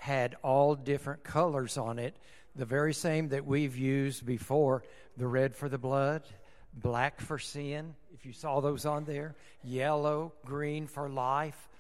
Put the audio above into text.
had all different colors on it, the very same that we've used before. The red for the blood, black for sin, if you saw those on there, yellow, green for life,